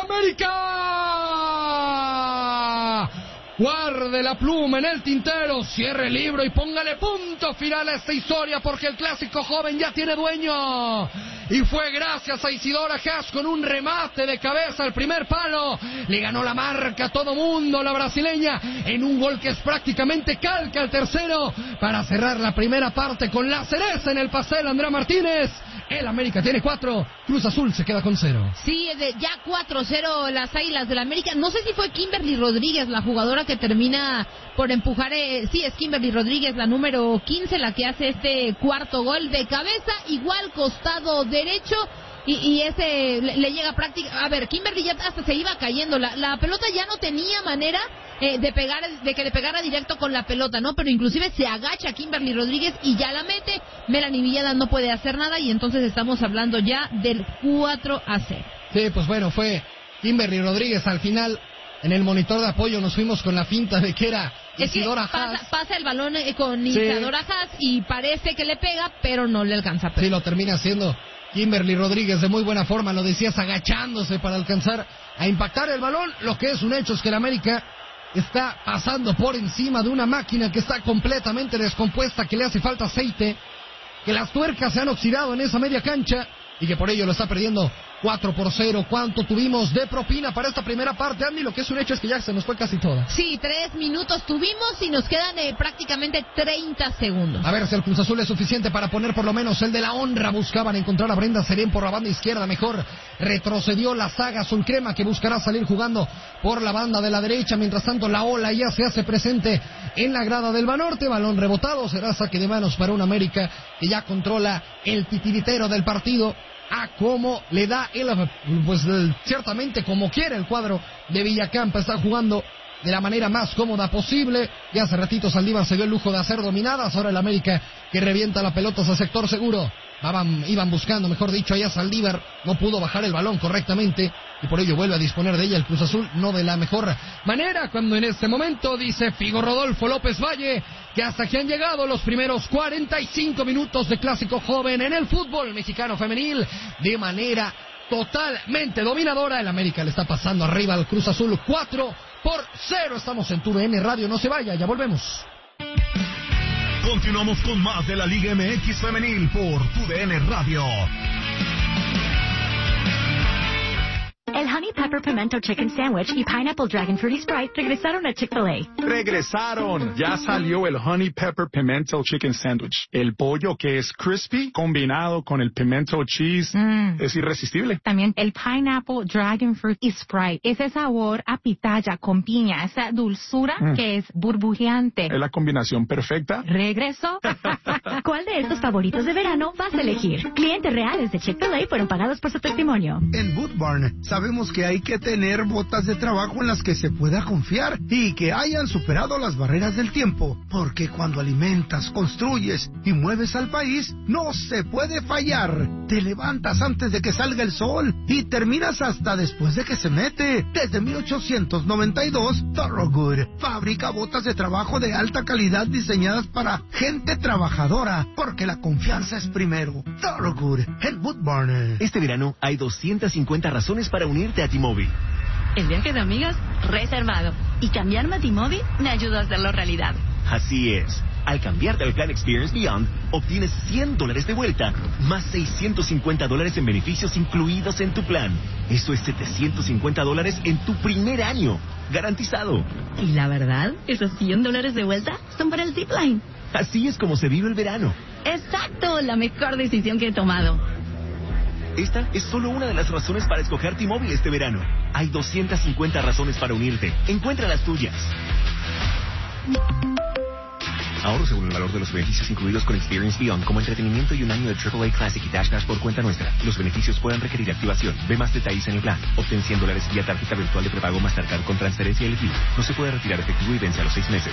América! Guarde la pluma en el tintero, cierre el libro y póngale punto final a esta historia, porque el clásico joven ya tiene dueño. Y fue gracias a Isidora Haas con un remate de cabeza al primer palo. Le ganó la marca a todo mundo la brasileña en un gol que es prácticamente calca al tercero para cerrar la primera parte con la cereza en el pastel. Andrea Martínez. El América tiene 4, Cruz Azul se queda con 0. Sí, ya 4-0 las Águilas del América. No sé si fue Kimberly Rodríguez, la jugadora que termina por empujar. Sí, es Kimberly Rodríguez, la número 15, la que hace este cuarto gol de cabeza, igual costado derecho. Y ese le llega práctica. A ver, Kimberly ya hasta se iba cayendo. La pelota ya no tenía manera de que le pegara directo con la pelota, ¿no? Pero inclusive se agacha Kimberly Rodríguez y ya la mete. Melanie Villeda no puede hacer nada y entonces estamos hablando ya del 4-0. Sí, pues bueno, fue Kimberly Rodríguez al final. En el monitor de apoyo nos fuimos con la finta de que era Isidora Haas. Pasa el balón con Isidora Haas y parece que le pega, pero no le alcanza. Sí, lo termina haciendo Kimberly Rodríguez de muy buena forma, lo decías, agachándose para alcanzar a impactar el balón. Lo que es un hecho es que el América está pasando por encima de una máquina que está completamente descompuesta, que le hace falta aceite, que las tuercas se han oxidado en esa media cancha y que por ello lo está perdiendo 4-0. ¿Cuánto tuvimos de propina para esta primera parte, Andy? Lo que es un hecho es que ya se nos fue casi toda. Sí, 3 minutos tuvimos y nos quedan prácticamente 30 segundos. A ver si el Cruz Azul es suficiente para poner por lo menos el de la honra. Buscaban encontrar a Brenda Serén por la banda izquierda. Mejor retrocedió la saga azul crema, que buscará salir jugando por la banda de la derecha. Mientras tanto, la ola ya se hace presente en la grada del Banorte. Balón rebotado, será saque de manos para un América que ya controla el titiritero del partido a cómo le da ciertamente como quiere el cuadro de Villacampa. Está jugando de la manera más cómoda posible. Ya hace ratito Saldívar se dio el lujo de hacer dominadas. Ahora el América que revienta la pelota hacia sector seguro. Iban buscando, mejor dicho, allá Saldívar no pudo bajar el balón correctamente y por ello vuelve a disponer de ella el Cruz Azul, no de la mejor manera, cuando en este momento dice Figo Rodolfo López Valle que hasta aquí han llegado los primeros 45 minutos de clásico joven en el fútbol mexicano femenil de manera totalmente dominadora. El América le está pasando arriba al Cruz Azul 4-0. Estamos en TUDN Radio, no se vaya, ya volvemos. Continuamos con más de la Liga MX Femenil por TUDN Radio. El Honey Pepper Pimento Chicken Sandwich y Pineapple Dragon Fruity Sprite regresaron a Chick-fil-A. ¡Regresaron! Ya salió el Honey Pepper Pimento Chicken Sandwich. El pollo que es crispy combinado con el pimento cheese es irresistible. También el Pineapple Dragon Fruit y Sprite. Ese sabor a pitaya con piña, esa dulzura que es burbujeante. Es la combinación perfecta. ¿Regreso? ¿Cuál de estos favoritos de verano vas a elegir? Clientes reales de Chick-fil-A fueron pagados por su testimonio. En Boot Barn sabemos que hay que tener botas de trabajo en las que se pueda confiar y que hayan superado las barreras del tiempo, porque cuando alimentas, construyes y mueves al país, no se puede fallar. Te levantas antes de que salga el sol y terminas hasta después de que se mete. Desde 1892, Thorogood fabrica botas de trabajo de alta calidad diseñadas para gente trabajadora, porque la confianza es primero. Thorogood en Boot Barn. Este verano hay 250 razones para unirte a T-Mobile. El viaje de amigas reservado. Y cambiarme a T-Mobile me ayudó a hacerlo realidad. Así es. Al cambiarte al plan Experience Beyond, obtienes $100 de vuelta, más $650 en beneficios incluidos en tu plan. Eso es $750 en tu primer año. Garantizado. Y la verdad, esos $100 de vuelta son para el Zipline. Así es como se vive el verano. Exacto, la mejor decisión que he tomado. Esta es solo una de las razones para escoger T-Mobile este verano. Hay 250 razones para unirte. Encuentra las tuyas. Ahorro según el valor de los beneficios incluidos con Experience Beyond, como entretenimiento y un año de AAA Classic y Dash Dash por cuenta nuestra. Los beneficios pueden requerir activación. Ve más detalles en el plan. Obtén $100 vía tarjeta virtual de prepago Mastercard con transferencia elegible. No se puede retirar efectivo y vence a los 6 meses.